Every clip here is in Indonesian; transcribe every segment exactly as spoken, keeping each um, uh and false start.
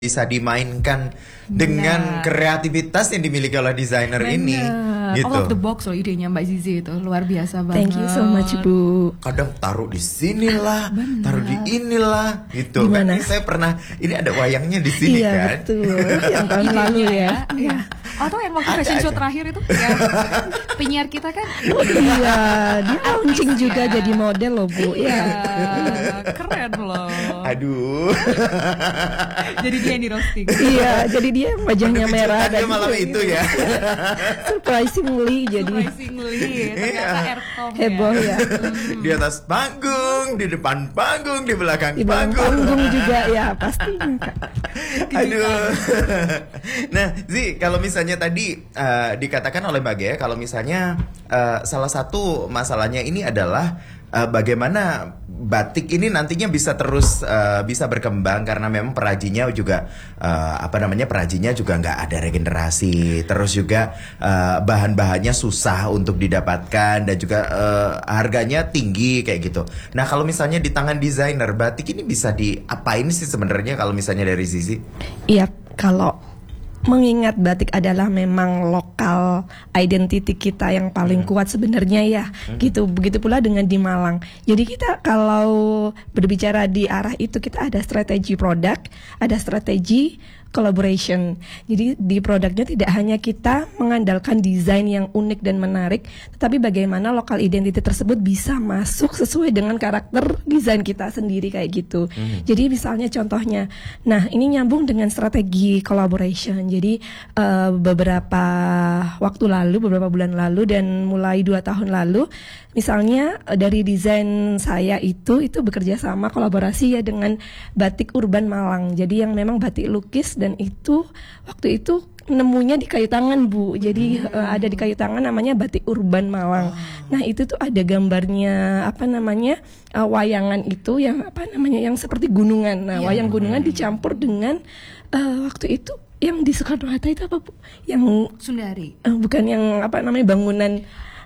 bisa dimainkan dengan kreativitas yang dimiliki oleh desainer ini, gitu. Out of the box loh idenya Mbak Zizi itu luar biasa banget. Thank you so much Bu. Kadang taruh di sinilah, Bener. taruh di inilah, gitu. Gimana? Kan saya pernah, ini ada wayangnya di sini Iya, kan. betul. Yang tahun lalu ya. Iya. Atau yang waktu Ada fashion show aja. terakhir itu ya, penyiar kita kan. Iya, dia launching juga jadi model loh Bu. Iya, Iya. keren loh. Aduh. Jadi dia yang di roasting. Iya, jadi dia yang wajahnya merah Kejutannya malam itu ya. surprisingly jadi Surprisingly, ternyata Iya. Aircom heboh ya. Di atas panggung, di depan panggung, di belakang Di belakang panggung. panggung juga ya pastinya Kak. Aduh. Nah, Zi, kalau misalnya tadi uh, dikatakan oleh Mbak Gea, kalau misalnya uh, salah satu masalahnya ini adalah uh, bagaimana batik ini nantinya bisa terus uh, bisa berkembang karena memang perajinnya juga uh, apa namanya perajinnya juga nggak ada regenerasi, terus juga uh, bahan-bahannya susah untuk didapatkan dan juga uh, harganya tinggi kayak gitu. Nah, kalau misalnya di tangan desainer batik ini bisa diapain sih sebenarnya kalau misalnya dari sisi? Iya, kalau mengingat batik adalah memang lokal identity kita yang paling kuat sebenarnya ya, gitu. Begitu pula dengan di Malang. Jadi kita kalau berbicara di arah itu kita ada strategi produk, ada strategi collaboration. Jadi di produknya tidak hanya kita mengandalkan desain yang unik dan menarik, tetapi bagaimana lokal identity tersebut bisa masuk sesuai dengan karakter desain kita sendiri kayak gitu. Hmm. Jadi misalnya contohnya, nah ini nyambung dengan strategi collaboration. Jadi uh, beberapa waktu lalu, beberapa bulan lalu dan mulai dua tahun lalu, misalnya uh, dari desain saya itu itu bekerja sama kolaborasi ya dengan Batik Urban Malang. Jadi yang memang batik lukis dan itu waktu itu nemunya di kayu tangan Bu. Jadi hmm. uh, ada di kayu tangan namanya Batik Urban Malang. Oh. Nah itu tuh ada gambarnya apa namanya uh, wayangan itu yang apa namanya yang seperti gunungan. Nah yeah. wayang gunungan dicampur dengan uh, waktu itu yang di Soekarno-Hatta itu apa Bu? Yang Sundari. Uh, bukan yang apa namanya bangunan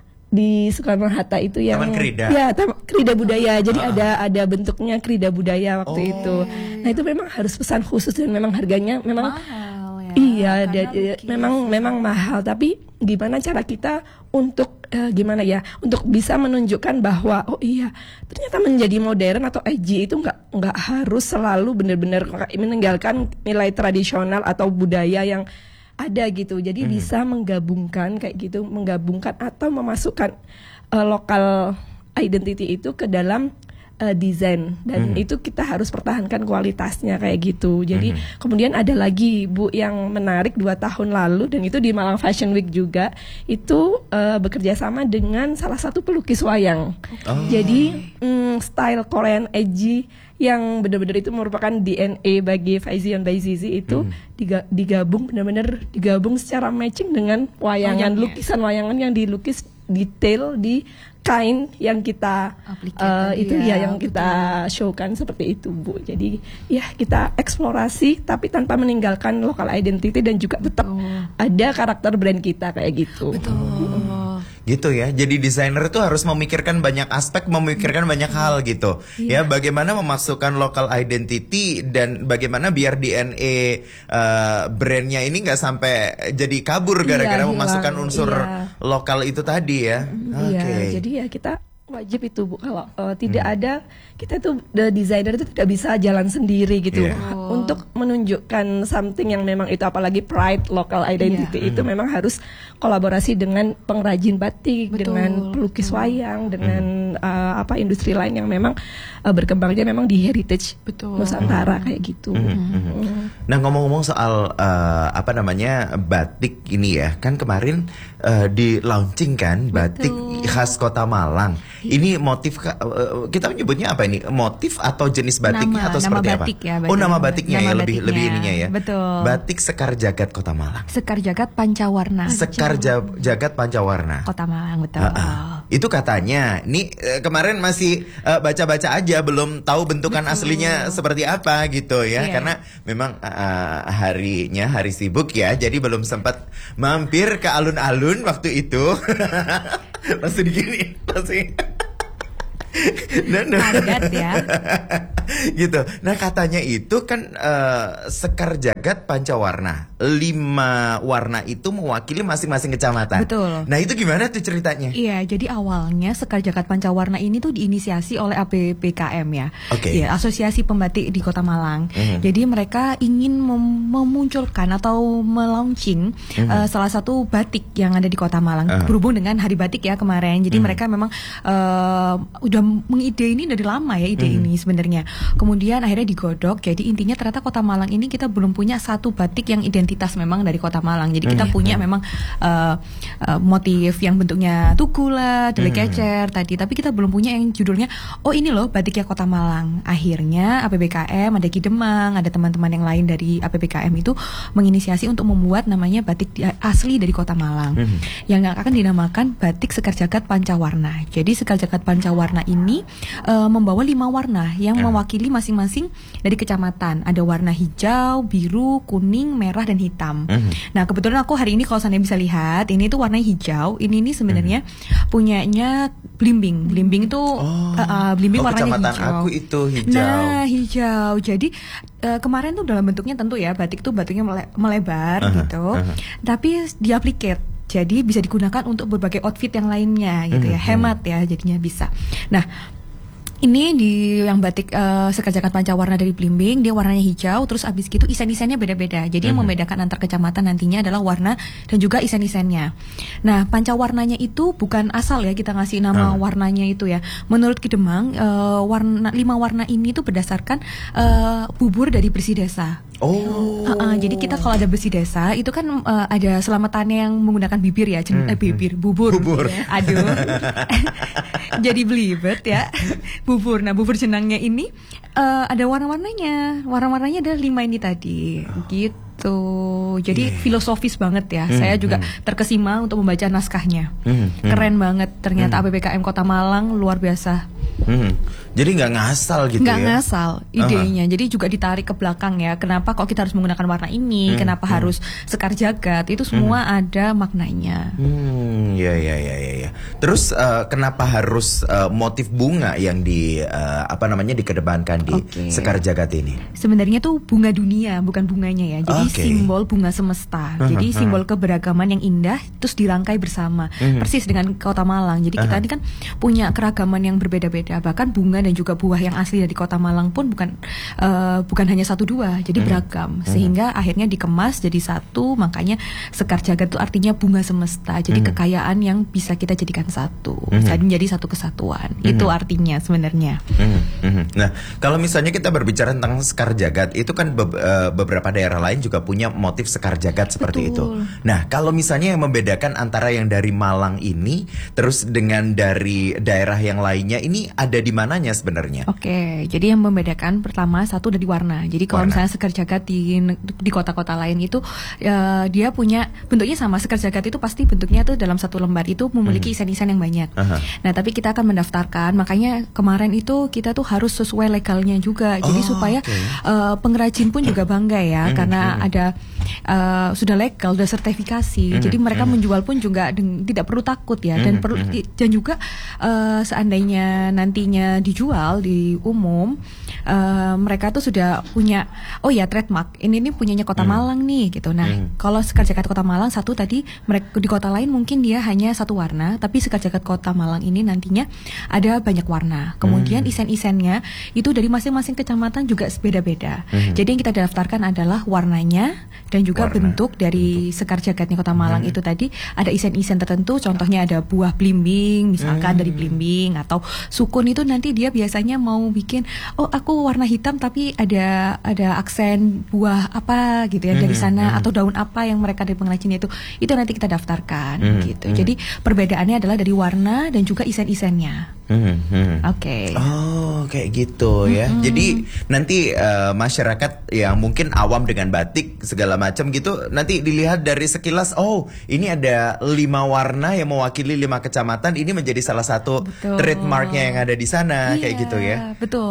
di Soekarno-Hatta itu yang Taman Krida. Ya, tam- Krida Budaya. Jadi ah. ada ada bentuknya Krida Budaya waktu oh. itu. Nah, itu memang harus pesan khusus dan memang harganya memang mahal ya. Iya, da- memang memang mahal, tapi gimana cara kita untuk uh, gimana ya? Untuk bisa menunjukkan bahwa oh iya, ternyata menjadi modern atau edgy itu nggak nggak harus selalu benar-benar meninggalkan nilai tradisional atau budaya yang ada gitu. Jadi hmm. bisa menggabungkan kayak gitu, menggabungkan atau memasukkan uh, lokal identity itu ke dalam uh, desain dan hmm. itu kita harus pertahankan kualitasnya kayak gitu. Jadi hmm. kemudian ada lagi Bu yang menarik dua tahun lalu dan itu di Malang Fashion Week juga itu uh, bekerja sama dengan salah satu pelukis wayang. Oh. Jadi um, style Korean edgy yang benar-benar itu merupakan D N A bagi Faizion by Zizi itu hmm. diga- digabung benar-benar digabung secara matching dengan wayangan, Wayangnya. Lukisan wayangan yang dilukis detail di kain yang kita uh, itu ya, ya yang betul. Kita showkan seperti itu Bu. Jadi ya kita eksplorasi tapi tanpa meninggalkan local identity dan juga tetap oh. ada karakter brand kita kayak gitu. Betul. Hmm. Gitu ya. Jadi desainer itu harus memikirkan banyak aspek, memikirkan banyak hal gitu. Yeah. Ya, bagaimana memasukkan local identity dan bagaimana biar D N A uh, brandnya ini nggak sampai jadi kabur gara-gara yeah, memasukkan unsur yeah. lokal itu tadi ya. Iya, okay. Jadi ya kita wajib itu Bu kalau uh, tidak hmm. ada kita tuh the designer itu tidak bisa jalan sendiri gitu yeah. oh. untuk menunjukkan something yang memang itu apalagi pride local identity yeah. itu hmm. memang harus kolaborasi dengan pengrajin batik, betul. Dengan pelukis betul. Wayang, dengan hmm. uh, apa industri lain yang memang uh, berkembangnya memang di heritage betul. Nusantara hmm. kayak gitu. Hmm. Hmm. Hmm. Nah ngomong-ngomong soal uh, apa namanya batik ini ya kan kemarin uh, di launching kan batik betul. Khas Kota Malang. Ini motif uh, kita menyebutnya apa ini? Motif atau jenis batiknya nama, atau seperti nama apa? Batik ya, oh nama batiknya nama ya batiknya. lebih lebih ininya ya. Betul. Batik Sekar Jagad Kota Malang. Sekar Jagad Pancawarna. Sekar Jagad Pancawarna. Kota Malang betul. Uh, uh. Itu katanya, nih uh, kemarin masih uh, baca-baca aja, belum tahu bentukan betul. Aslinya seperti apa gitu ya, yeah. Karena memang uh, harinya hari sibuk ya, jadi belum sempat mampir ke alun-alun waktu itu. Masih digini, masih. Nah, nah. Padat ya. Gitu. Nah katanya itu kan uh, Sekar Jagad Pancawarna, lima warna itu mewakili masing-masing kecamatan. Betul. Nah itu gimana tuh ceritanya? Iya, jadi awalnya Sekar Jagad Pancawarna ini tuh diinisiasi oleh A P B K M ya, Oke. ya Asosiasi Pembatik di Kota Malang. Mhm. Jadi mereka ingin mem- memunculkan atau melaunching Mhm. uh, salah satu batik yang ada di Kota Malang, Ah. berhubung dengan Hari Batik ya kemarin. Jadi Mhm. mereka memang uh, udah mengide ini dari lama ya ide Mhm. ini sebenarnya. Kemudian akhirnya digodok. Jadi intinya ternyata Kota Malang ini kita belum punya satu batik yang identitas memang dari Kota Malang. Jadi kita Mhm. punya memang uh, uh, motif yang bentuknya tugu lah, dele Mhm. kecer tadi. Tapi kita belum punya yang judulnya, oh ini loh batiknya Kota Malang. Akhirnya A P B K M, ada Ki Demang, ada teman-teman yang lain dari A P B K M itu menginisiasi untuk membuat namanya batik di- asli dari Kota Malang. Mhm. Yang akan dinamakan batik Sekar Jagad Pancawarna. Jadi Sekar Jagad Pancawarna ini uh, membawa lima warna yang Ah. mewakili masing-masing dari kecamatan. Ada warna hijau, biru, kuning, merah, dan hitam. Mhm. Nah kebetulan aku hari ini kalau saya bisa lihat, ini tuh warnanya hijau. Ini ini sebenarnya punyanya Blimbing. Blimbing itu Oh. uh, uh, Blimbing Oh, warnanya kecamatan hijau. aku itu hijau. Nah hijau. Jadi uh, kemarin tuh dalam bentuknya tentu ya batik tuh batiknya mele- melebar Aha, gitu. aha. Tapi diaplicate. Jadi bisa digunakan untuk berbagai outfit yang lainnya gitu ya. Mhm. Hemat ya jadinya bisa. Nah ini di yang batik uh, Sekar Jagad Pancawarna dari Blimbing, dia warnanya hijau, terus abis gitu isen-isennya beda-beda. Jadi yang Mhm. membedakan antar kecamatan nantinya adalah warna dan juga isen-isennya. Nah, pancawarnanya itu bukan asal ya kita ngasih nama Ah. warnanya itu ya. Menurut Ki Demang, uh, warna lima warna ini tuh berdasarkan uh, bubur dari bersih desa. Oh. Uh-uh, jadi kita kalau ada besi desa itu kan uh, ada selamatannya yang menggunakan bibir ya, jen- Hmm, eh, bibir, bubur. Bubur. Aduh, jadi belibet ya, bubur. Nah bubur jenangnya ini uh, ada warna-warnanya, warna-warnanya ada lima ini tadi, gitu. Jadi Yeah. filosofis banget ya. Hmm, Saya juga hmm. terkesima untuk membaca naskahnya. Hmm, hmm. Keren banget. Ternyata Hmm. A P B K M Kota Malang luar biasa. Mhm. Jadi nggak ngasal gitu Nggak ya? ngasal idenya, jadi juga ditarik ke belakang ya. Kenapa kok kita harus menggunakan warna ini? Hmm, Kenapa hmm. harus Sekar Jagad? Itu semua ada maknanya. Hmm, ya ya ya ya ya. Terus uh, kenapa harus uh, motif bunga yang di uh, apa namanya dikedepankan di Oke. Sekar Jagad ini? Sebenarnya tuh bunga dunia, bukan bunganya ya. Jadi Oke. simbol bunga semesta. Jadi Hmm, simbol keberagaman yang indah, terus dirangkai bersama. Hmm. Persis dengan Kota Malang. Jadi kita Aha. ini kan punya keragaman yang berbeda-beda. Bahkan bunga dan juga buah yang asli dari Kota Malang pun bukan uh, bukan hanya satu dua, jadi Hmm. beragam. Sehingga akhirnya dikemas jadi satu. Makanya Sekar Jagad itu artinya bunga semesta. Jadi Hmm. kekayaan yang bisa kita jadikan satu. Hmm. Jadi menjadi satu kesatuan. Itu artinya sebenarnya. Mhm, mhm. Nah, kalau misalnya kita berbicara tentang Sekar Jagad, itu kan be- eh, beberapa daerah lain juga punya motif Sekar Jagad seperti Betul. itu. Nah, kalau misalnya yang membedakan antara yang dari Malang ini, terus dengan dari daerah yang lainnya, ini ada di mananya sebenarnya? Oke, jadi yang membedakan pertama satu dari warna. Jadi kalau Warna. misalnya Sekar Jagad di di kota-kota lain itu eh, dia punya bentuknya sama. Sekar Jagad itu pasti bentuknya tuh dalam satu lembar itu memiliki isen-isen yang banyak. Aha. Nah, tapi kita akan mendaftarkan. Makanya kemarin itu kita tuh harus sesuai legalnya juga. Jadi Oh, supaya oke. eh, pengrajin pun juga bangga ya, Hmm, karena hmm. ada eh, sudah legal, sudah sertifikasi. Hmm, Jadi mereka hmm. menjual pun juga deng- tidak perlu takut ya, dan Hmm, perlu hmm. i- dan juga eh, seandainya nantinya dijual di umum, eh, mereka tuh sudah punya, oh ya trademark ini nih punyanya Kota Hmm. Malang nih gitu. Nah Hmm. kalau Sekar Jagad Kota Malang satu tadi, mereka di kota lain mungkin dia hanya satu warna, tapi Sekar Jagad Kota Malang ini nantinya ada banyak warna. Kemudian Hmm. isen-isennya itu dari masing-masing kecamatan juga beda-beda. Hmm. Jadi yang kita daftarkan adalah warnanya dan juga Warna, bentuk dari Sekar Jagadnya Kota Malang Hmm. itu tadi. Ada isen-isen tertentu, contohnya ada buah blimbing misalkan Hmm. dari blimbing, atau sukun itu nanti dia biasanya mau bikin, oh aku warna hitam tapi ada ada aksen buah apa gitu ya dari Hmm, sana, hmm. atau daun apa yang mereka dari pengrajinnya itu itu nanti kita daftarkan Hmm, gitu. hmm. Jadi perbedaannya adalah dari warna dan juga isen-isennya. Mhm, mhm. Oke. Oh, kayak gitu ya. Mm-mm. Jadi nanti eh, masyarakat yang mungkin awam dengan batik segala macam gitu, nanti dilihat dari sekilas, oh ini ada lima warna yang mewakili lima kecamatan, ini menjadi salah satu Betul. trademarknya yang ada di sana, kayak Iya, gitu ya. Betul.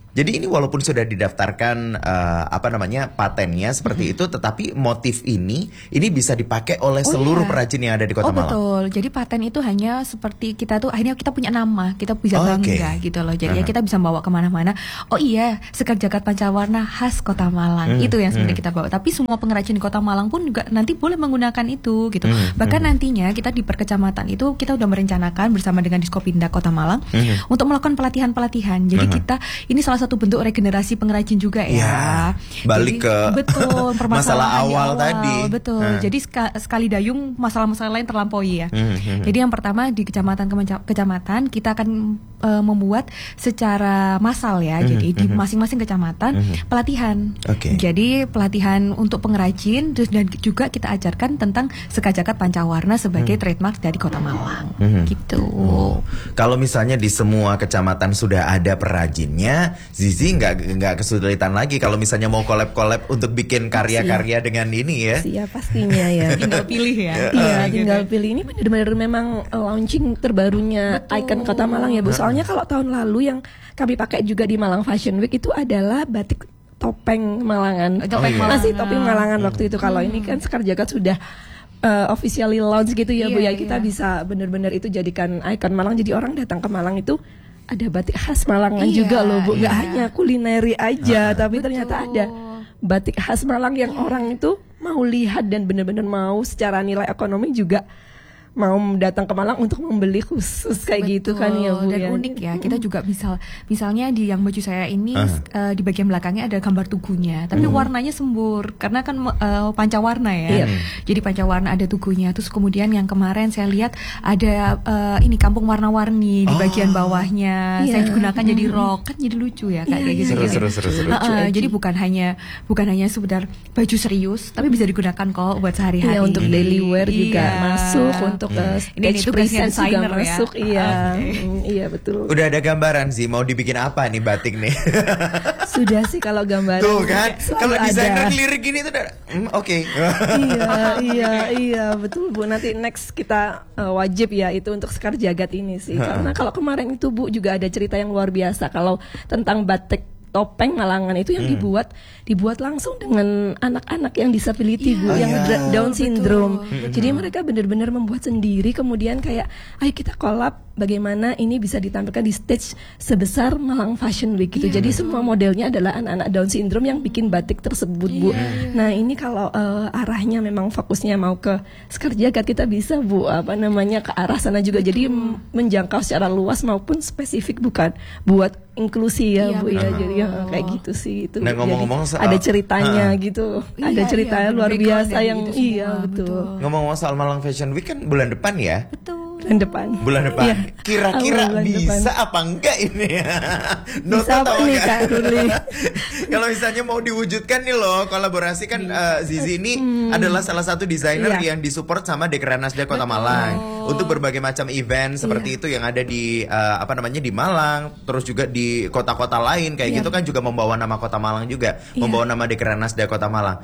Jadi ini walaupun sudah didaftarkan uh, apa namanya patennya seperti itu, tetapi motif ini ini bisa dipakai oleh Oh, seluruh iya. perajin yang ada di Kota Oh Malang. betul. Jadi paten itu hanya seperti kita tuh akhirnya kita punya nama, kita bisa Oh, bangga oke. gitu loh. Jadi ya Uh-huh. kita bisa bawa kemana-mana. Oh iya, sekar jagat pancawarna khas Kota Malang. Hmm, Itu yang sebenarnya hmm. kita bawa. Tapi semua pengrajin di Kota Malang pun juga nanti boleh menggunakan itu gitu. Hmm, Bahkan hmm. nantinya kita di perkecamatan itu kita udah merencanakan bersama dengan Diskopinda Kota Malang Hmm. untuk melakukan pelatihan-pelatihan. Jadi Uh-huh. kita ini salah satu bentuk regenerasi pengrajin juga ya. Ya, balik Jadi, ke betul masalah permasalahan di awal tadi. Betul. Nah. Jadi ska- sekali dayung masalah-masalah lain terlampaui ya. Hmm, hmm. Jadi yang pertama di kecamatan kemenca- kecamatan kita akan uh, membuat secara massal ya. Hmm, Jadi di hmm. masing-masing kecamatan Hmm. pelatihan. Oke. Jadi pelatihan untuk pengrajin terus dan juga kita ajarkan tentang sekajakat pancawarna sebagai trademark dari Kota Malang. Hmm. Gitu. Oh. Kalau misalnya di semua kecamatan sudah ada perajinnya, Zizi nggak nggak kesulitan lagi kalau misalnya mau collab-collab untuk bikin karya-karya dengan ini ya. Siap pastinya ya. Tinggal pilih ya. Iya, Gitu. tinggal pilih. Ini benar-benar memang uh, launching terbarunya Betul. ikon Kota Malang ya Bu. Soalnya kalau tahun lalu yang kami pakai juga di Malang Fashion Week itu adalah batik topeng Malangan. Topeng iya. Masih Malangan. topeng Malangan waktu itu. Kalau ini kan Sekar Jagat sudah uh, officially launch gitu ya Bu Iya, ya. Kita iya. bisa benar-benar itu jadikan ikon Malang. Jadi orang datang ke Malang itu ada batik khas Malangan Iya, juga loh Bu. Nggak iya. hanya kulineri aja, tapi Betul. ternyata ada batik khas Malang yang orang itu mau lihat dan benar-benar mau secara nilai ekonomi juga mau datang ke Malang untuk membeli khusus kayak gitu kan ya Bu dan ya. unik ya, kita juga misal misalnya di yang baju saya ini Uh-huh. eh, di bagian belakangnya ada gambar tugunya, tapi Hmm. warnanya sembur karena kan eh, pancawarna Iya. ya. Jadi pancawarna ada tugunya. Terus kemudian yang kemarin saya lihat ada eh, ini kampung warna-warni di Oh. bagian bawahnya. Iya. Saya digunakan jadi rok kan jadi lucu ya kayak Iya, gitu. Seru, gitu. seru, seru, seru. Heeh, Lucu, jadi Eci. bukan hanya bukan hanya sekedar baju serius, tapi bisa digunakan kok buat sehari-hari. Iya, untuk daily wear juga Iya. masuk, untuk uh, Ini stage tugasnya present juga desainer ya. masuk, iya, Oke. Mm, iya betul. Udah ada gambaran sih mau dibikin apa nih batik nih. Sudah sih kalau gambaran. Tuh kan, selalu kalau ada. desainer lirik gini tuh udah, hmm, oke. iya, iya, iya, betul Bu. Nanti next kita uh, wajib ya itu untuk Sekar Jagat ini sih. Karena kalau kemarin itu Bu juga ada cerita yang luar biasa kalau tentang batik topeng Malangan itu yang Hmm. dibuat dibuat langsung dengan anak-anak yang disability Bu, Iya, yang iya. dra- Down betul, syndrome. betul. Jadi mereka benar-benar membuat sendiri, kemudian kayak ayo kita collab bagaimana ini bisa ditampilkan di stage sebesar Malang Fashion Week gitu. Iya, Jadi betul. semua modelnya adalah anak-anak Down syndrome yang bikin batik tersebut Bu. Iya, iya. Nah ini kalau eh, arahnya memang fokusnya mau ke Sekar Jagat, kita bisa Bu apa namanya ke arah sana juga. Jadi m- menjangkau secara luas maupun spesifik, bukan buat inklusi ya Iya, Bu ya. betul. Jadi ya, kayak gitu sih itu. Nah, ngomong-ngomong Jadi, soal- ada ceritanya Ha. gitu. Iya, ada ceritanya iya, luar background biasa dari yang itu semua, iya betul. Ngomong soal Malang Fashion Week kan bulan depan ya. Betul. Bulan depan. Bulan depan. Iya. Kira-kira Awal bulan bisa depan. apa enggak ini? Nota Bisa apa tahu nih, nggak? Kak Ruli? Kalau misalnya mau diwujudkan nih loh, kolaborasi kan eh, Zizi ini adalah salah satu desainer Iya. yang disupport sama Dekranasda Kota Malang untuk berbagai macam event seperti itu yang ada di eh, apa namanya di Malang, terus juga di kota-kota lain kayak Iya. gitu kan juga membawa nama Kota Malang juga, Iya. membawa nama Dekranasda Kota Malang.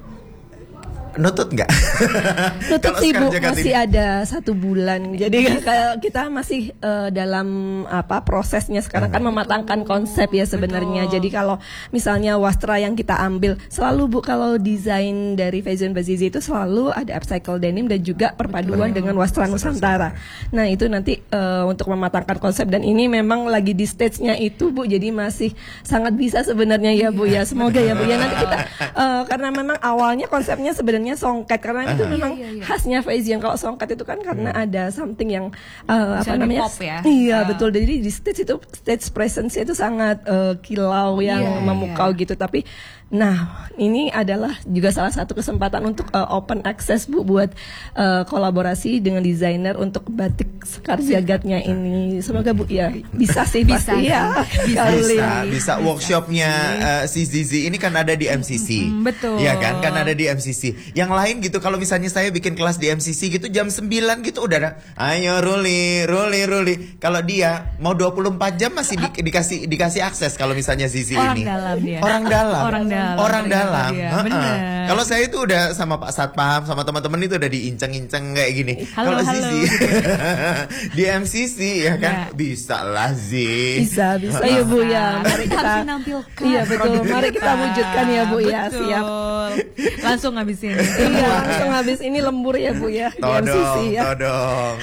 Nutut nggak? Tutup Kalau sih Bu, Sekar Jagat masih ini. ada satu bulan. Jadi kayak kita masih eh, dalam apa prosesnya sekarang kan mematangkan konsep ya sebenarnya. Jadi kalau misalnya wastra yang kita ambil selalu Bu, kalau desain dari Fashion Bazizi itu selalu ada upcycle denim dan juga perpaduan dengan wastra Nusantara. Nah itu nanti eh, untuk mematangkan konsep, dan ini memang lagi di stage-nya itu Bu. Jadi masih sangat bisa sebenarnya ya Bu ya. Semoga ya Bu ya nanti kita eh, karena memang awalnya konsepnya sebenarnya songket, karena itu memang Iya, iya, iya. khasnya fashion. Kalau songket itu kan karena ada something yang uh, Bisa apa lebih namanya pop ya. iya Ah. betul. Jadi di stage itu stage presence itu sangat uh, kilau yang Iya, memukau iya. gitu. Tapi nah ini adalah juga salah satu kesempatan untuk uh, open access Bu buat uh, kolaborasi dengan desainer untuk batik Sekar Jagatnya ini. Semoga Bu ya bisa sih Bisa pasti sih. ya. Bisa, Kali. Bisa, bisa workshopnya eh, si Zizi ini kan ada di M C C. Mm, betul. Iya kan, kan ada di M C C. Yang lain gitu, kalau misalnya saya bikin kelas di M C C gitu jam sembilan gitu udah ada. Ayo Ruli, Ruli, Ruli. Kalau dia mau dua puluh empat jam masih di- dikasih dikasih akses kalau misalnya Zizi Orang ini. dalam dia. Orang dalam. Orang dalam. Orang ternyata dalam. dia. Heeh. Bener. Kalau saya itu udah sama Pak Satpam, sama teman-teman itu udah diinceng-inceng kayak gini. Halo, Kalau halo, Zizi gitu. di M C C ya kan, Ya. bisa lah Zi. Bisa, bisa ya Bu ya. Mari kita harus menampilkan. Iya betul. Mari kita wujudkan ya Bu ya. Betul. Siap. Langsung ngabisin. Iya, langsung habis ini lembur ya Bu ya. Di M C C Todong, ya. todong.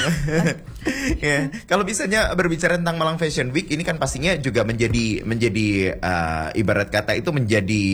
Ya, kalau misalnya berbicara tentang Malang Fashion Week ini kan pastinya juga menjadi menjadi uh, ibarat kata itu menjadi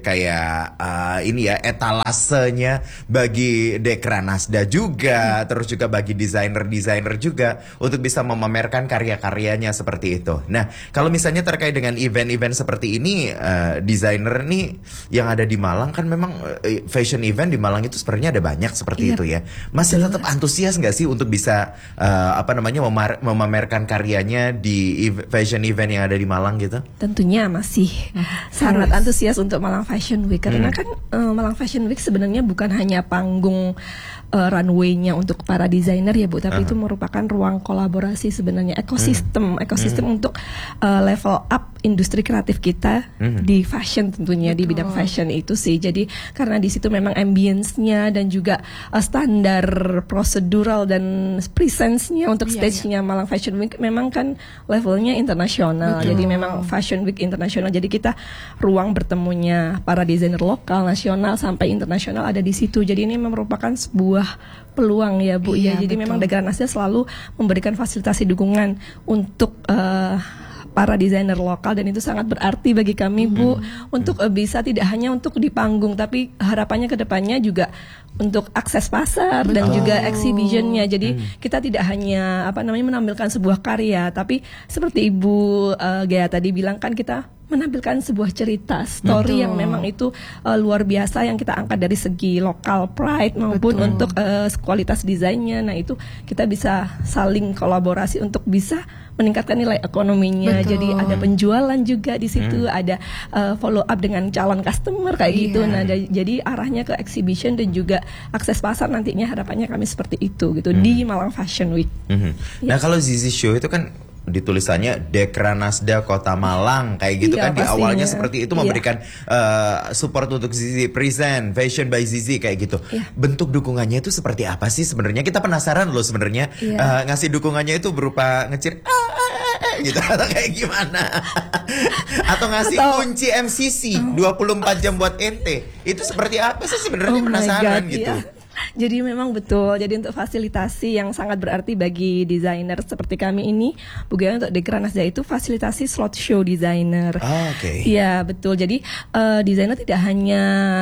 kayak uh, ini ya etalasenya bagi Dekranasda juga, hmm. terus juga bagi desainer-desainer juga untuk bisa memamerkan karya-karyanya seperti itu. Nah, kalau misalnya terkait dengan event-event seperti ini, uh, desainer nih yang ada di Malang kan memang uh, fashion event di Malang itu sebenarnya ada banyak seperti Iya. itu ya. Masih tetap antusias nggak sih untuk bisa uh, apa namanya memar- memamerkan karyanya di ev- fashion event yang ada di Malang gitu? Tentunya masih sangat antusias untuk Malang Fashion Week karena kan uh, Malang Fashion Week sebenarnya bukan hanya panggung uh, runway-nya untuk para desainer ya Bu, tapi Uh-huh. itu merupakan ruang kolaborasi sebenarnya, ekosistem, ekosistem untuk uh, level up industri kreatif kita di fashion tentunya di bidang fashion itu sih. Jadi karena di situ memang ambience-nya dan juga uh, standar prosedural dan presence-nya untuk Iya, stage-nya Malang Fashion Week memang kan levelnya internasional. Betul. Jadi memang Fashion Week internasional. Jadi kita ruang bertemunya para desainer lokal, nasional sampai internasional ada di situ. Jadi ini merupakan sebuah peluang ya Bu Iya, ya. Jadi betul. memang Dekranasda selalu memberikan fasilitasi dukungan untuk uh, para desainer lokal dan itu sangat berarti bagi kami Bu untuk uh, bisa tidak hanya untuk di panggung tapi harapannya ke depannya juga untuk akses pasar dan juga exhibitionnya. Jadi kita tidak hanya apa namanya menampilkan sebuah karya tapi seperti Ibu uh, Gaya tadi bilang kan kita menampilkan sebuah cerita story Betul. yang memang itu uh, luar biasa yang kita angkat dari segi lokal pride maupun Betul. untuk uh, kualitas desainnya. Nah itu kita bisa saling kolaborasi untuk bisa meningkatkan nilai ekonominya. Betul. Jadi ada penjualan juga di situ, ada uh, follow up dengan calon customer kayak Iya. gitu. Nah da- jadi arahnya ke exhibition dan juga akses pasar nantinya harapannya kami seperti itu gitu di Malang Fashion Week. Mhm. Nah kalau Zizi Show itu kan ditulisannya Dekranasda Kota Malang kayak gitu Iya, kan di pastinya. awalnya seperti itu Iya. memberikan uh, support untuk Zizi present Fashion by Zizi kayak gitu. Iya. Bentuk dukungannya itu seperti apa sih sebenarnya? Kita penasaran loh sebenarnya. Iya. Uh, ngasih dukungannya itu berupa ngecir "Ah, ah, ah, ah," gitu atau kayak gimana? Atau ngasih Atau- kunci M C C dua puluh empat jam buat ente. Itu seperti apa sih sebenarnya? Oh my Penasaran God, gitu. iya. Jadi memang betul. Jadi untuk fasilitasi yang sangat berarti bagi desainer seperti kami ini, bukan untuk Dekranasda itu fasilitasi slot show desainer. Ah, oke. Iya betul. Jadi eh, desainer tidak hanya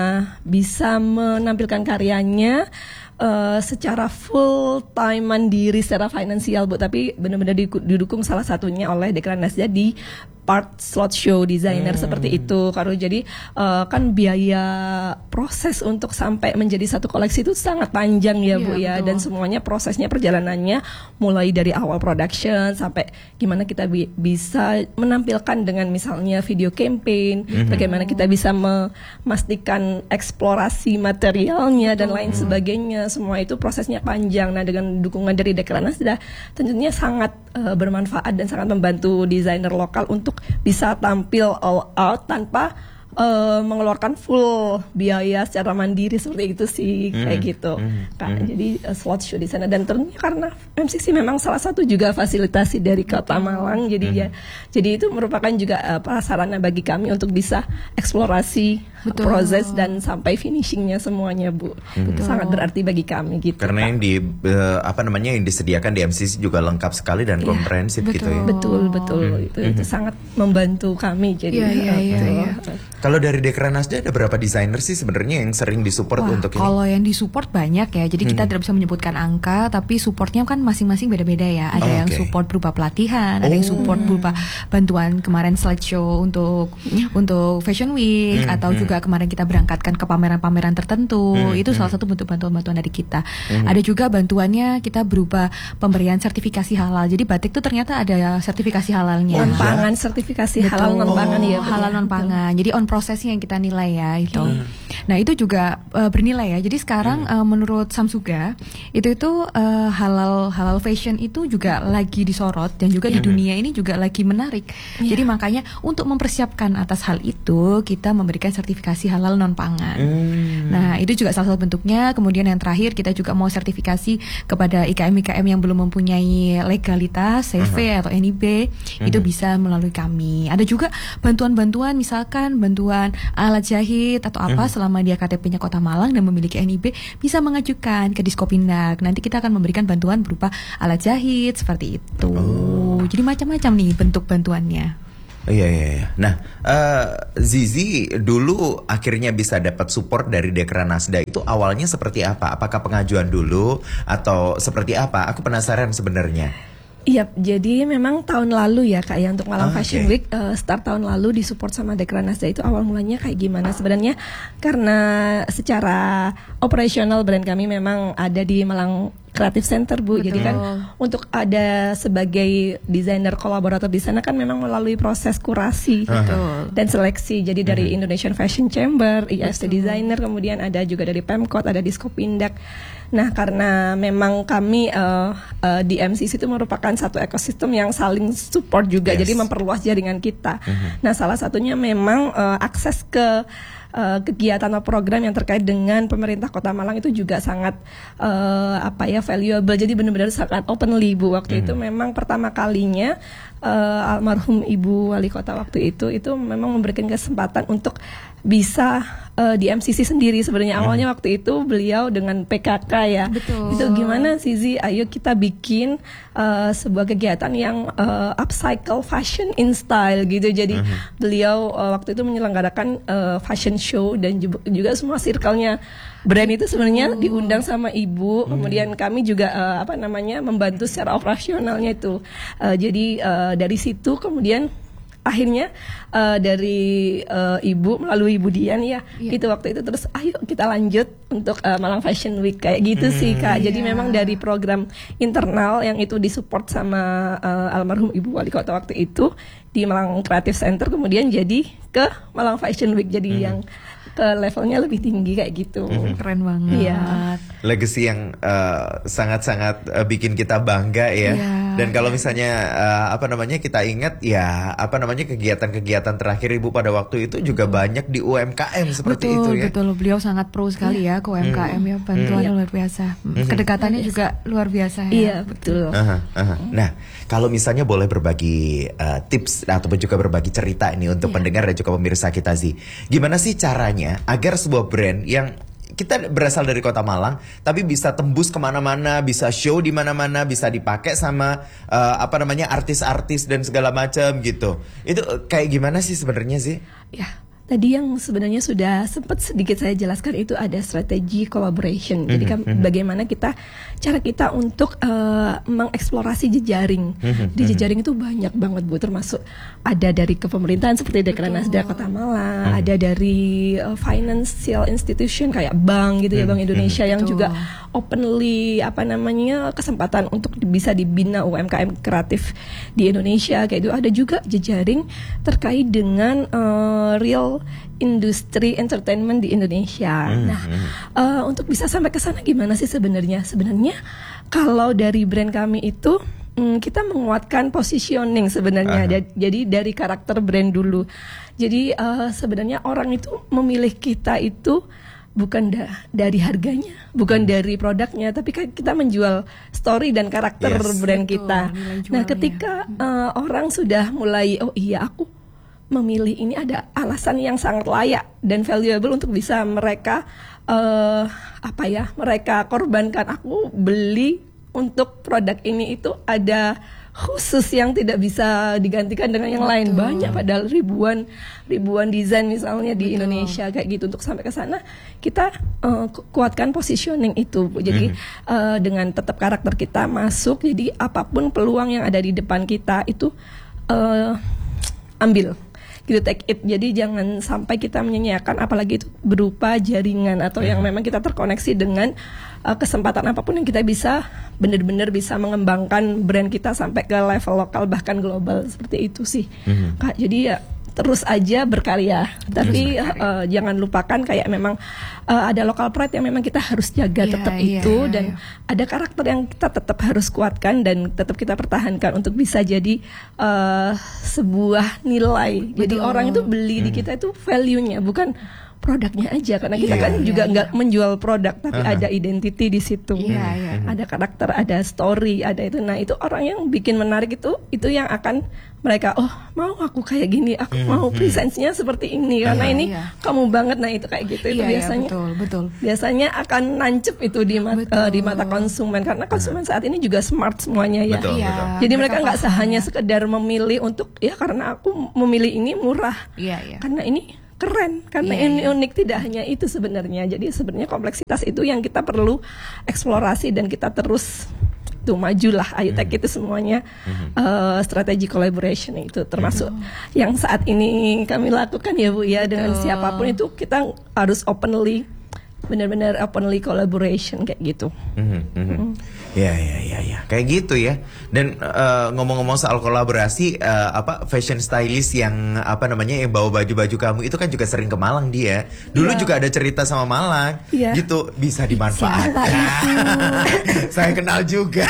bisa menampilkan karyanya eh, secara full time mandiri secara finansial Bu, tapi benar-benar diku- didukung salah satunya oleh Dekranasda di part slot show designer seperti itu. Karena jadi eh, kan biaya proses untuk sampai menjadi satu koleksi itu sangat panjang ya Bu Iya, ya, betul. dan semuanya prosesnya perjalanannya mulai dari awal production sampai gimana kita bi- bisa menampilkan dengan misalnya video campaign, bagaimana kita bisa memastikan eksplorasi materialnya dan lain sebagainya. Semua itu prosesnya panjang. Nah dengan dukungan dari Dekranasda tentunya sangat eh, bermanfaat dan sangat membantu desainer lokal untuk bisa tampil all out tanpa uh, mengeluarkan full biaya secara mandiri seperti itu sih, kayak gitu. Kak, jadi uh, slot show di sana dan tentunya karena M C C memang salah satu juga fasilitasi dari Kota Malang, jadi ya jadi itu merupakan juga uh, prasarana bagi kami untuk bisa eksplorasi Betul. proses dan sampai finishingnya semuanya Bu. Itu sangat berarti bagi kami gitu. Karena Kak. yang di eh, apa namanya yang disediakan di M C C juga lengkap sekali dan Iya, komprehensif gitu ya. betul betul itu, itu sangat membantu kami jadi Iya, iya, iya, betul. iya. Kalau dari Dekranasda ada berapa desainer sih sebenarnya yang sering disupport Wah, untuk ini? kalau yang disupport banyak ya. Jadi kita tidak bisa menyebutkan angka, tapi supportnya kan masing-masing beda-beda ya. Ada Oh, yang oke. support berupa pelatihan, ada yang Oh. support berupa bantuan kemarin slideshow untuk untuk Fashion Week, Hmm, atau hmm. juga kemarin kita berangkatkan ke pameran-pameran tertentu. Hmm, Itu salah satu bentuk bantuan-bantuan dari kita. Ada juga bantuannya kita berupa pemberian sertifikasi halal. Jadi batik itu ternyata ada sertifikasi halalnya. non pangan sertifikasi halal Betul. non pangan ya Bu, halal ya. non pangan. Jadi on prosesnya yang kita nilai ya itu. Nah itu juga uh, bernilai ya. Jadi sekarang uh, menurut Samsuga itu itu uh, halal halal fashion itu juga lagi disorot dan juga di dunia ini juga lagi menarik. Jadi makanya untuk mempersiapkan atas hal itu kita memberikan sertifikasi sertifikasi halal non pangan. Hmm. Nah, itu juga salah satu bentuknya. Kemudian yang terakhir kita juga mau sertifikasi kepada I K M I K M yang belum mempunyai legalitas C V uh-huh. atau N I B, uh-huh. itu bisa melalui kami. Ada juga bantuan-bantuan, misalkan bantuan alat jahit atau apa uh-huh. selama dia K T P-nya Kota Malang dan memiliki N I B, bisa mengajukan ke Diskopindak. Nanti kita akan memberikan bantuan berupa alat jahit seperti itu. Oh. Jadi macam-macam nih bentuk bantuannya. Iya iya iya. Nah, uh, Zizi dulu akhirnya bisa dapat support dari Dekranasda itu awalnya seperti apa? Apakah pengajuan dulu atau seperti apa? Aku penasaran sebenarnya. Iya, jadi memang tahun lalu ya Kak ya untuk Malang oh, Fashion okay. Week uh, start tahun lalu disupport sama Dekranasda itu awal mulanya kayak gimana sebenarnya, karena secara operasional brand kami memang ada di Malang Creative Center Bu. Betul. Jadi kan untuk ada sebagai desainer kolaborator di sana kan memang melalui proses kurasi uh-huh. dan seleksi. Jadi dari uh-huh. Indonesian Fashion Chamber, I F C Designer, kemudian ada juga dari Pemkot, ada Diskopindak. Nah, karena memang kami uh, uh, di M C C itu merupakan satu ekosistem yang saling support juga, yes. jadi memperluas jaringan kita. Uh-huh. Nah, salah satunya memang uh, akses ke Uh, kegiatan atau program yang terkait dengan pemerintah Kota Malang itu juga sangat uh, apa ya valuable. Jadi benar-benar sangat openly Bu. Waktu hmm. itu memang pertama kalinya uh, almarhum Ibu Wali Kota waktu itu itu memang memberikan kesempatan untuk bisa uh, di M C C sendiri sebenarnya. Hmm. Awalnya waktu itu beliau dengan P K K ya. Betul. Itu gimana sih Zi? Ayo kita bikin uh, sebuah kegiatan yang uh, upcycle fashion in style gitu. Jadi hmm. beliau uh, waktu itu menyelenggarakan uh, fashion show dan juga semua circle-nya brand itu sebenarnya oh. diundang sama ibu. Hmm. Kemudian kami juga uh, apa namanya membantu secara operasionalnya itu. Uh, jadi uh, dari situ kemudian akhirnya uh, dari uh, ibu melalui Ibu Dian ya, yeah. gitu waktu itu terus ayo kita lanjut untuk uh, Malang Fashion Week kayak gitu hmm. sih Kak. Jadi yeah. memang dari program internal yang itu disupport sama uh, almarhum Ibu Wali Kota waktu itu di Malang Creative Center, kemudian jadi ke Malang Fashion Week, jadi hmm. yang ke levelnya lebih tinggi kayak gitu. Hmm. Keren banget. Iya. Legacy yang uh, sangat-sangat uh, bikin kita bangga ya. Yeah. Dan kalau misalnya uh, apa namanya kita ingat ya apa namanya kegiatan-kegiatan terakhir Ibu pada waktu itu juga banyak di U M K M seperti betul, itu ya. Betul, beliau sangat pro sekali ya ke U M K M hmm. ya, bantuannya hmm. luar biasa. Hmm. Kedekatannya hmm. juga luar biasa ya. Iya, betul. Aha, aha. Nah, kalau misalnya boleh berbagi uh, tips ataupun juga berbagi cerita ini untuk yeah. pendengar dan juga pemirsa kita sih. Gimana sih caranya agar sebuah brand yang kita berasal dari Kota Malang tapi bisa tembus kemana-mana, bisa show di mana-mana, bisa dipakai sama uh, apa namanya artis-artis dan segala macam gitu. Itu kayak gimana sih sebenarnya sih? Ya, tadi yang sebenarnya sudah sempat sedikit saya jelaskan itu ada strategi collaboration. Jadi kan mm-hmm. bagaimana kita cara kita untuk uh, mengeksplorasi jejaring. Mm-hmm. Di jejaring itu banyak banget Bu, termasuk ada dari kepemerintahan seperti Dekranasda Kota Malang, mm-hmm. ada dari uh, financial institution kayak bank gitu ya, Bank Indonesia mm-hmm. yang Betul. juga openly apa namanya kesempatan untuk bisa dibina U M K M kreatif di Indonesia kayak itu. Ada juga jejaring terkait dengan uh, real industri entertainment di Indonesia. Hmm, nah, hmm. Uh, untuk bisa sampai ke sana gimana sih sebenarnya? Sebenarnya kalau dari brand kami itu um, kita menguatkan positioning sebenarnya. Uh-huh. Jadi dari karakter brand dulu. Jadi uh, sebenarnya orang itu memilih kita itu bukan da- dari harganya, bukan hmm. dari produknya, tapi kan kita menjual story dan karakter yes. brand Betul, kita. Nah, ketika uh, orang sudah mulai oh iya aku memilih ini ada alasan yang sangat layak dan valuable untuk bisa mereka uh, apa ya mereka korbankan. Aku beli untuk produk ini itu ada khusus yang tidak bisa digantikan dengan yang Betul. lain. Banyak padahal ribuan ribuan desain misalnya di Betul. Indonesia kayak gitu. Untuk sampai ke sana kita uh, kuatkan positioning itu. Jadi hmm. uh, dengan tetap karakter kita masuk. Jadi apapun peluang yang ada di depan kita itu uh, ambil. Gitu, take it. Jadi jangan sampai kita menyanyiakan, apalagi itu berupa jaringan atau yang memang kita terkoneksi dengan uh, kesempatan apapun yang kita bisa benar-benar bisa mengembangkan brand kita sampai ke level lokal bahkan global, seperti itu sih mm-hmm. Kak. Jadi ya terus aja berkarya, tapi uh, uh, jangan lupakan kayak memang uh, ada local pride yang memang kita harus jaga yeah, tetap yeah, itu yeah, dan yeah. ada karakter yang kita tetap harus kuatkan dan tetap kita pertahankan untuk bisa jadi uh, sebuah nilai. Betul. Jadi orang itu beli hmm. di kita itu value-nya, bukan produknya aja, karena kita Iya, kan iya, juga iya. nggak menjual produk, tapi Aha. ada identity di situ, Iya, iya. ada karakter, ada story, ada itu. Nah itu orang yang bikin menarik itu, itu yang akan mereka, oh mau aku kayak gini, aku mau presence-nya seperti ini, karena ini Iya. kamu banget. Nah itu kayak gitu, itu Iya, iya, biasanya. betul, betul. Biasanya akan nancep itu di mata, Betul. eh, di mata konsumen, karena konsumen saat ini juga smart semuanya ya. Betul, Iya, betul. Jadi mereka nggak paham hanya ya. sekedar memilih untuk ya karena aku memilih ini murah, Iya, iya. karena ini keren, karena Iya, ini iya. unik. Tidak hanya itu sebenarnya. Jadi sebenarnya kompleksitas itu yang kita perlu eksplorasi dan kita terus tuh majulah Ayutek itu semuanya eh, strategi collaboration itu termasuk yang saat ini kami lakukan ya Bu ya, dengan Betul. siapapun itu kita harus openly, benar-benar openly collaboration kayak gitu. Mhm, mhm. Ya, ya, ya, ya, kayak gitu ya. Dan eh, ngomong-ngomong soal kolaborasi, eh, apa fashion stylist yang apa namanya yang bawa baju-baju kamu itu kan juga sering ke Malang dia. Dulu Iya. juga ada cerita sama Malang, Iya. gitu bisa dimanfaatkan. Saya kenal juga.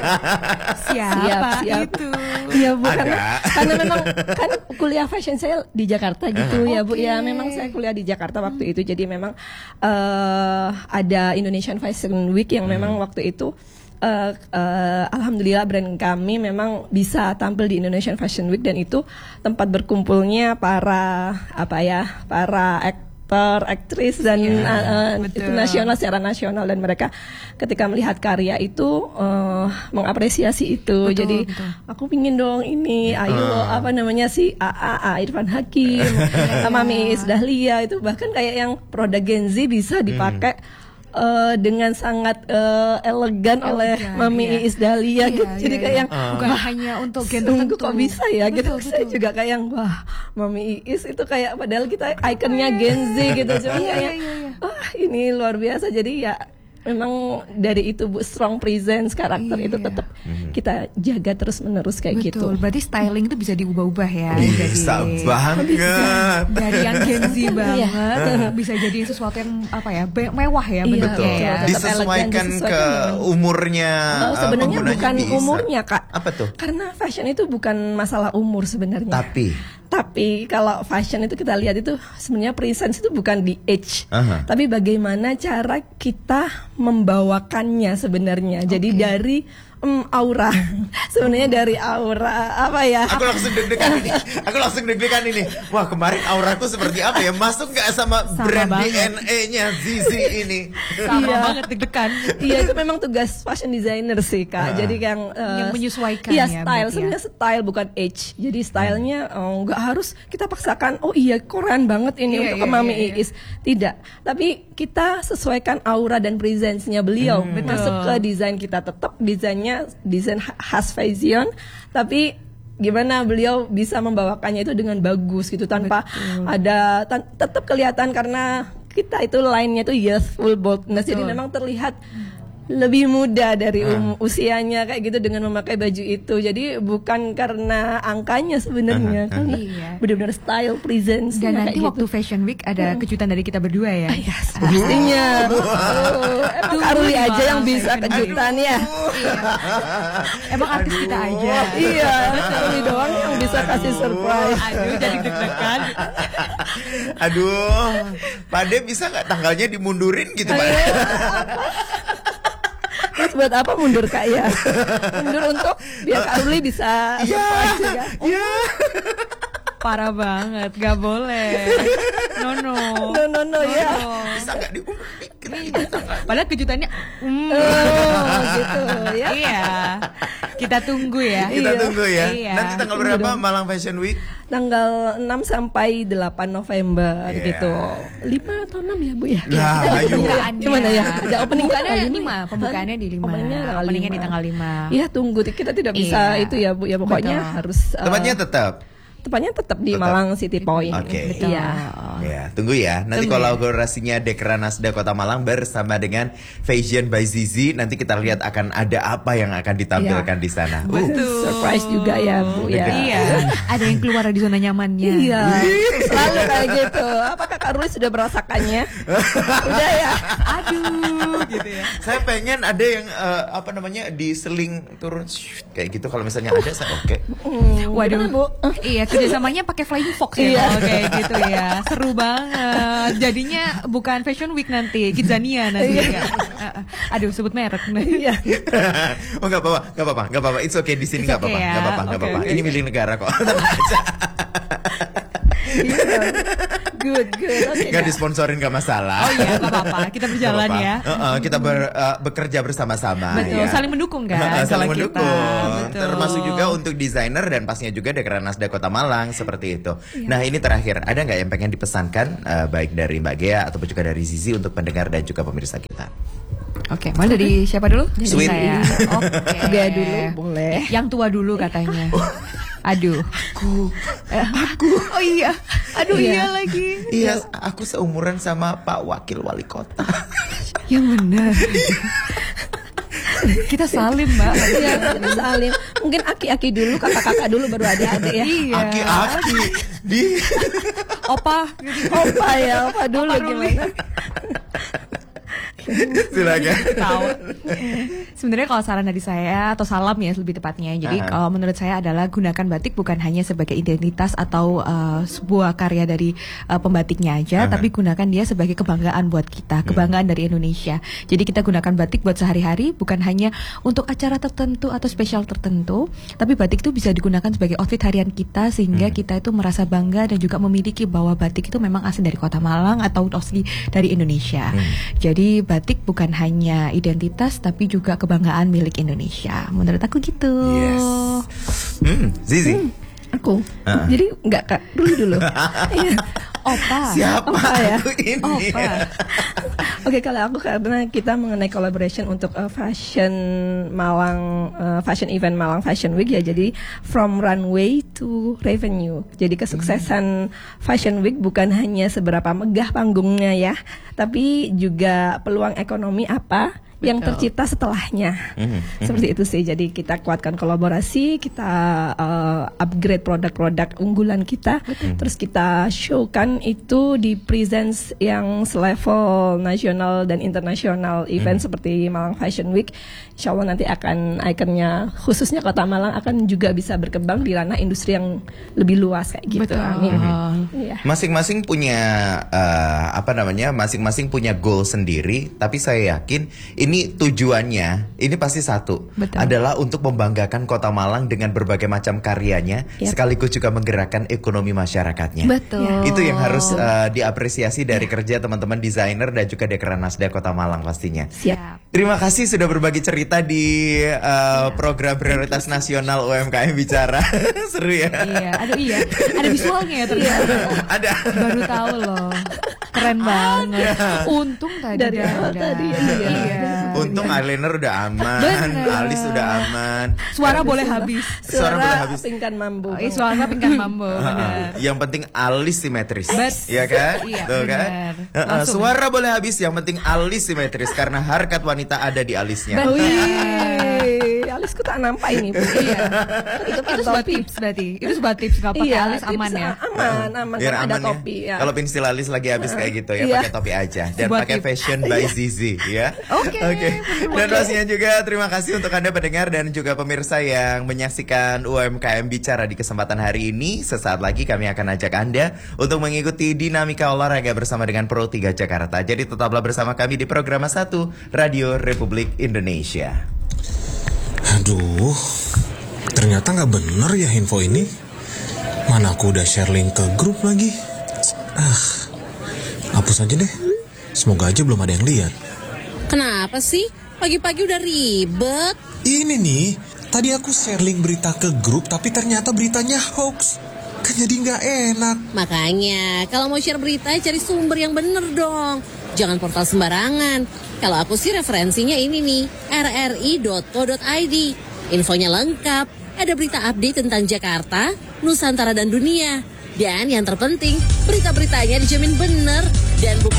Siapa Siap, siap. itu? Iya Bu, Ada. karena, karena memang kan kuliah fashion saya di Jakarta gitu ya Bu. Ya memang saya kuliah di Jakarta waktu itu, jadi memang eh, ada Indonesian Fashion Week yang memang waktu itu eh, eh, alhamdulillah brand kami memang bisa tampil di Indonesian Fashion Week, dan itu tempat berkumpulnya para apa ya para aktor, aktris dan Iya, eh, eh, betul. itu nasional, secara nasional, dan mereka ketika melihat karya itu eh, mengapresiasi itu. Betul, Jadi betul. aku pingin dong ini, ayo apa namanya si A A A Irfan Hakim, Mami Iis Dahlia itu bahkan kayak yang produk Gen Z bisa dipakai eh, dengan sangat eh, elegan oleh Elegan, Mami iya. Iis Dahlia Iya, gitu. iya, Jadi iya. kayak yang bukan wah, hanya untuk gen sungguh tertentu. kok bisa ya gitu. Betul, Saya betul. juga kayak yang wah, Mami Iis itu kayak padahal kita ikonnya Gen Z gitu, cuma Iya, kayak iya, iya. wah ini luar biasa. Jadi ya memang dari itu Bu, strong presence karakter Iya. itu tetap kita jaga terus menerus kayak gitu. Betul, berarti styling itu bisa diubah-ubah ya. Bisa Jadi- banget. dari yang Gen Z Iya. banget bisa jadi sesuatu yang apa ya be- mewah ya Iya, bentuknya Betul. ya. Tetap Disesuaikan elegan, ke disesuaikan dengan- umurnya. Oh, eh, sebenarnya penggunanya bukan bisa. umurnya Kak. Apa tuh? Karena fashion itu bukan masalah umur sebenarnya. Tapi Tapi kalau fashion itu kita lihat itu sebenarnya presence itu bukan di age, Aha. tapi bagaimana cara kita membawakannya sebenarnya. Jadi dari em, aura, sebenarnya dari aura apa ya? aku langsung deg-degan ini. Aku langsung deg-degan ini. Wah, kemarin auraku seperti apa ya? Masuk nggak sama, Sama brand banget. D N A-nya Zizi ini? Sama Iya. banget deg-degan. Iya, itu memang tugas fashion designer sih Kak. Jadi yang eh, Yang menyesuaikan iya, ya, style berarti ya. sebenarnya style bukan age. Jadi stylenya eh, nggak harus kita paksakan. Oh iya keren banget ini Iya, untuk iya, Mami iya, iya. Iis. Tidak. Tapi kita sesuaikan aura dan presence-nya beliau Betul. masuk ke desain kita. Tetap desainnya desain khas fashion, tapi gimana beliau bisa membawakannya itu dengan bagus gitu tanpa ada tan- tetap kelihatan, karena kita itu line-nya itu youthful boldness. Jadi Betul. memang terlihat lebih muda dari um, usianya kayak gitu dengan memakai baju itu. Jadi bukan karena angkanya sebenarnya, karena Iya. benar-benar style presence. Dan kayak nanti waktu gitu. Fashion Week ada kejutan dari kita berdua ya. Yes, pastinya. Oh, emang Tunggu Aruli di aja yang Malang bisa Fashion Week. kejutan ya. Emang artis kita aja. Iya, Aruli doang yang bisa kasih surprise. Aduh, jadi deg-degan. Aduh, Pak De bisa nggak tanggalnya dimundurin gitu Pak? Terus buat apa mundur Kak ya? Mundur untuk biar Kak Aruli bisa surprise juga. Ya. Parah banget, gak boleh. No no. No no no ya. Bisa nggak diumumin? Padahal kejutannya, mm, Oh gitu ya. iya. Kita tunggu ya. Kita Iya. tunggu ya. Iya. Nanti tanggal berapa Malang Fashion Week? Tanggal enam sampai delapan November Iya. gitu. lima atau enam ya Bu ya? Lah, ayo. Pembukaannya. Gimana ya? Ada opening Pembukaannya tanggal di lima. lima. Pembukaannya di lima. Openingnya tanggal Openingnya lima. di tanggal lima. Iya tunggu, kita tidak bisa Iya. itu ya Bu ya, pokoknya Betul. harus uh, Tempatnya tetap. tepatnya tetap di Tetap. Malang City Point. Oke. Betul. Iya. Ya, tunggu ya. Nanti Tunggu ya. kolaborasinya Dekranasda Kota Malang bersama dengan Fashion by Zizi. Nanti kita lihat akan ada apa yang akan ditampilkan Iya. di sana. Uh, Betul. Surprise juga ya Bu ya. Dekat. Iya. Ada yang keluar dari zona nyamannya. Iya, selalu kayak gitu. Apakah Kak Ruli sudah merasakannya? Udah ya. Ada aduh gitu ya. Saya pengen ada yang uh, apa namanya diseling turun shh, kayak gitu. Kalau misalnya ada saya oke. Hmm, Waduh, gimana, Bu? iya kerjasamanya pakai Flying Fox ya, Iya. kalau kayak gitu ya, seru banget. Jadinya bukan Fashion Week nanti, Kidzania nanti ya. Aduh, sebut merek. Iya. Oh nggak apa-apa, nggak apa-apa, nggak apa-apa. It's okay di sini It's nggak apa-apa, okay ya. nggak apa-apa, nggak Oke, apa-apa. oke. Ini milik negara kok. Tenang aja. Good, good. Oke. Nggak Kak. disponsorin nggak masalah. Oh iya, nggak apa-apa. Kita berjalan Nggak ya. apa-apa. Uh-uh, kita ber- uh, bekerja bersama-sama. Betul, ya. saling mendukung kan. Uh-uh, saling kalau mendukung. Kita. Betul. Termasuk juga untuk desainer dan pastinya juga Dekranasda Kota Malang seperti itu. Iya. Nah ini terakhir, ada nggak yang pengen dipesankan uh, baik dari Mbak Gea ataupun juga dari Zizi untuk pendengar dan juga pemirsa kita? Oke, mau dari siapa dulu? Dari Sweet. saya. Oke. Gea dulu, boleh. Yang tua dulu katanya. Aduh. Aku, Aku. Oh iya. Aduh Iya. iya lagi. iya, aku seumuran sama Pak Wakil Wali Kota. Yang benar. Kita salim, Mbak. Iya, kita saling. Mungkin aki-aki dulu, kakak-kakak dulu, baru adik-adik ya. Iya. Aki-aki di Opa gitu. Opa ya, opa dulu Opa Ruli. gimana? silakan. Tahu. Sebenarnya kalau saran dari saya atau salam ya lebih tepatnya. Jadi Aha. kalau menurut saya adalah gunakan batik bukan hanya sebagai identitas atau uh, sebuah karya dari uh, pembatiknya aja, Aha. tapi gunakan dia sebagai kebanggaan buat kita, kebanggaan dari Indonesia. Jadi kita gunakan batik buat sehari-hari, bukan hanya untuk acara tertentu atau spesial tertentu, tapi batik itu bisa digunakan sebagai outfit harian kita sehingga Hmm. kita itu merasa bangga dan juga memiliki bahwa batik itu memang asli dari Kota Malang atau asli dari Indonesia. Hmm. Jadi batik bukan hanya identitas tapi juga kebanggaan milik Indonesia. Menurut aku gitu. Yes. Hmm, Zizi. Aku. Ah. Jadi enggak Kak, dulu dulu. Iya. Opa. Siapa Opa ya? aku ini? Opa. Oke, kalau aku karena kita mengenai collaboration untuk uh, fashion Malang, uh, fashion event Malang Fashion Week ya, jadi from runway to revenue. Jadi kesuksesan Fashion Week bukan hanya seberapa megah panggungnya ya, tapi juga peluang ekonomi apa yang Betul. tercipta setelahnya. Mhm, Seperti itu sih. Jadi kita kuatkan kolaborasi, kita uh, upgrade produk-produk unggulan kita, terus kita showkan itu di presence yang selevel nasional dan internasional event seperti Malang Fashion Week. Insya Allah nanti akan ikonnya khususnya Kota Malang akan juga bisa berkembang di ranah industri yang lebih luas kayak gitu. Betul. Amin. Iya. Masing-masing punya uh, apa namanya? Masing-masing punya goal sendiri, tapi saya yakin ini tujuannya ini pasti satu, Betul. adalah untuk membanggakan Kota Malang dengan berbagai macam karyanya, Yap. sekaligus juga menggerakkan ekonomi masyarakatnya. Betul. Itu yang harus uh, diapresiasi dari kerja teman-teman desainer dan juga Dekranasda Kota Malang pastinya. Siap. Terima kasih sudah berbagi cerita di uh, program prioritas nasional U M K M Bicara. Seru ya. Iya, aduh iya. Ada visualnya ya ternyata. Ada. Baru tahu loh. Keren banget. Untung tadi Dari udah awal ada. tadi, Iya. iya. Untung eyeliner udah aman, Bener. alis udah aman. Suara boleh habis. Suara boleh habis. pingkan mambu. Oh, iya, suara pingkan mambo. Benar. Yang penting alis simetris, Bet. ya kan? Iya, Tuh kan? benar. Uh-uh, Langsung. suara boleh habis, yang penting alis simetris karena harkat wanita ada di alisnya. Benar. Wih, alisku tak nampak ini. Bu. Iya. Itu, itu sebuah topi. tips berarti. Itu sebuah tips kalau pakai Iya, alis aman tips, ya. Aman, aman. Biar Kan ada aman topi ya. ya. Kalau pensil alis lagi habis kayak gitu ya, Iya. pakai topi aja dan Sebuah pakai tips. fashion by Zizi ya. Oke, bener Dan pastinya juga terima kasih untuk Anda pendengar dan juga pemirsa yang menyaksikan U M K M Bicara di kesempatan hari ini. Sesaat lagi kami akan ajak Anda untuk mengikuti dinamika olahraga bersama dengan Pro tiga Jakarta. Jadi tetaplah bersama kami di Program satu Radio Republik Indonesia. Aduh, ternyata nggak bener ya info ini. Mana aku udah share link ke grup lagi. Ah, hapus aja deh. Semoga aja belum ada yang lihat. Kenapa sih? Pagi-pagi udah ribet. Ini nih, tadi aku share link berita ke grup tapi ternyata beritanya hoax. Kan jadi nggak enak. Makanya, kalau mau share berita, cari sumber yang bener dong. Jangan portal sembarangan. Kalau aku sih referensinya ini nih, r r i dot co dot i d. Infonya lengkap, ada berita update tentang Jakarta, Nusantara dan dunia. Dan yang terpenting, berita-beritanya dijamin bener dan bukan